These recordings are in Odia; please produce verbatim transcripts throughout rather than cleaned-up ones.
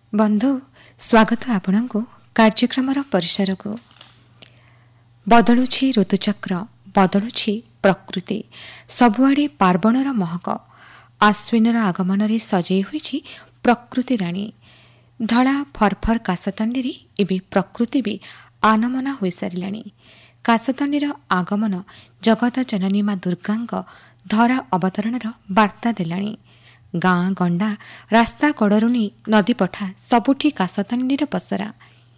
ବନ୍ଧୁ ସ୍ୱାଗତ ଆପଣଙ୍କୁ କାର୍ଯ୍ୟକ୍ରମର ପରିସରକୁ। ବଦଳୁଛି ଋତୁଚକ୍ର, ବଦଳୁଛି ପ୍ରକୃତି, ସବୁଆଡ଼େ ପାର୍ବଣର ମହକ। ଆଶ୍ୱିନର ଆଗମନରେ ସଜେଇ ହୋଇଛି ପ୍ରକୃତି ରାଣୀ। ଧଳା ଫରଫର କାଶତଣ୍ଡିରେ ଏବେ ପ୍ରକୃତି ବି ଆନମନା ହୋଇସାରିଲାଣି। କାଶତଣ୍ଡିର ଆଗମନ ଜଗତ ଜନନୀ ମା ଦୁର୍ଗାଙ୍କ ଧରା ଅବତରଣର ବାର୍ତ୍ତା ଦେଲାଣି। ଗାଁ ଗଣ୍ଡା, ରାସ୍ତା କଡ଼ରୁଣୀ, ନଦୀ ପଠା ସବୁଠି କାଶତଣ୍ଡିର ପସରା।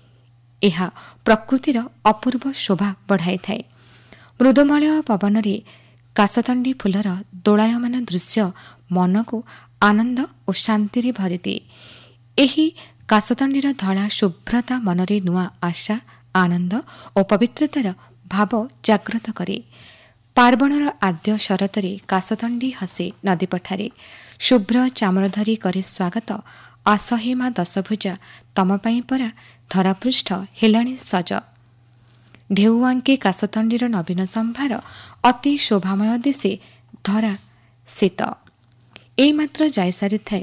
ଏହା ପ୍ରକୃତିର ଅପୂର୍ବ ଶୋଭା ବଢ଼ାଇଥାଏ। ମୃଦୁମଳୟ ପବନରେ କାଶତଣ୍ଡି ଫୁଲର ଦୋଳାୟମାନ ଦୃଶ୍ୟ ମନକୁ ଆନନ୍ଦ ଓ ଶାନ୍ତିରେ ଭରିଦିଏ। ଏହି କାଶତଣ୍ଡିର ଧଳା ଶୁଭ୍ରତା ମନରେ ନୂଆ ଆଶା, ଆନନ୍ଦ ଓ ପବିତ୍ରତାର ଭାବ ଜାଗ୍ରତ କରେ। ପାର୍ବଣର ଆଦ୍ୟ ଶରତରେ କାଶତଣ୍ଡି ହସେ ନଦୀ ପଠାରେ। ଶୁଭ୍ର ଚାମର ଧରି କରେ ସ୍ୱାଗତ। ଆସ ହେ ମା ଦଶଭୁଜା, ତମ ପାଇଁ ପରା ଧରାପୃଷ୍ଠ ହେଲାଣି ସଜ। ଢେଉ ଆଙ୍କେ କାଶତଣ୍ଡିର ନବୀନ ସମ୍ଭାର, ଅତି ଶୋଭାମୟ ଦିଶେ ଧରା ଶୀତ। ଏଇମାତ୍ର ଯାଇସାରିଥାଏ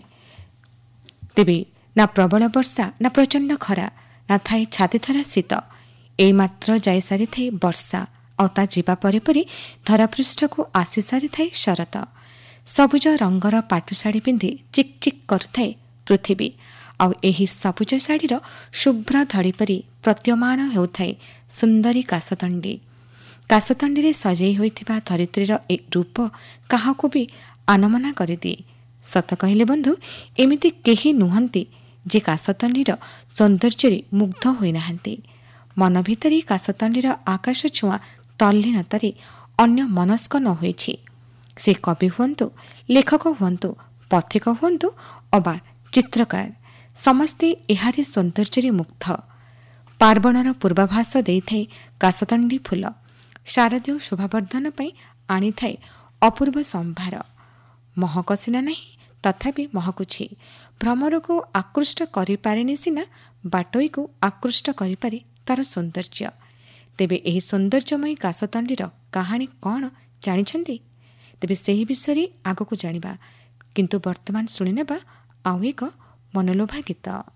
ତେବେ ନା ପ୍ରବଳ ବର୍ଷା, ନା ପ୍ରଚଣ୍ଡ ଖରା, ନା ଥାଏ ଛାତିଥରା ଶୀତ। ଏଇମାତ୍ର ଯାଇସାରିଥାଏ ବର୍ଷା, ଆଉ ତା ଯିବା ପରେ ପରେ ଧରାପୃଷ୍ଠକୁ ଆସି ସାରିଥାଏ ଶରତ। ସବୁଜ ରଙ୍ଗର ପାଟୁ ଶାଢ଼ୀ ପିନ୍ଧି ଚିକ୍ ଚିକ୍ କରୁଥାଏ ପୃଥିବୀ। ଆଉ ଏହି ସବୁଜ ଶାଢ଼ୀର ଶୁଭ୍ର ଧଡ଼ି ପରି ପ୍ରତୀୟମାନ ହେଉଥାଏ ସୁନ୍ଦରୀ କାଶତଣ୍ଡି। କାଶତଣ୍ଡିରେ ସଜେଇ ହୋଇଥିବା ଧରିତ୍ରୀର ଏ ରୂପ କାହାକୁ ବି ଆନମନା କରିଦିଏ। ସତ କହିଲେ ବନ୍ଧୁ, ଏମିତି କେହି ନୁହନ୍ତି ଯେ କାଶତଣ୍ଡିର ସୌନ୍ଦର୍ଯ୍ୟରେ ମୁଗ୍ଧ ହୋଇନାହାନ୍ତି। ମନ ଭିତରେ କାଶତଣ୍ଡିର ଆକାଶ ଛୁଆଁ ତଲ୍ଲୀନତାରେ ଅନ୍ୟ ମନସ୍କ ନ ହୋଇଛି। ସେ କବି ହୁଅନ୍ତୁ, ଲେଖକ ହୁଅନ୍ତୁ, ପଥିକ ହୁଅନ୍ତୁ ଅବା ଚିତ୍ରକାର, ସମସ୍ତେ ଏହାରି ସୌନ୍ଦର୍ଯ୍ୟରେ ମୁଗ୍ଧ। ପାର୍ବଣର ପୂର୍ବାଭାସ ଦେଇଥାଏ କାଶତଣ୍ଡି ଫୁଲ। ଶାରଦୀୟ ଶୋଭାବର୍ଦ୍ଧନ ପାଇଁ ଆଣିଥାଏ ଅପୂର୍ବ ସମ୍ଭାର। ମହକ ସିନା ନାହିଁ, ତଥାପି ମହକୁଛି। ଭ୍ରମରକୁ ଆକୃଷ୍ଟ କରିପାରେନି ସିନା, ବାଟୋଇକୁ ଆକୃଷ୍ଟ କରିପାରେ ତାର ସୌନ୍ଦର୍ଯ୍ୟ। ତେବେ ଏହି ସୌନ୍ଦର୍ଯ୍ୟମୟୀ କାଶତଣ୍ଡିର କାହାଣୀ କ'ଣ ଜାଣିଛନ୍ତି? ତେବେ ସେହି ବିଷୟରେ ଆଗକୁ ଜାଣିବା, କିନ୍ତୁ ବର୍ତ୍ତମାନ ଶୁଣିନେବା ଆଉ ଏକ ମନଲୋଭା ଗୀତ।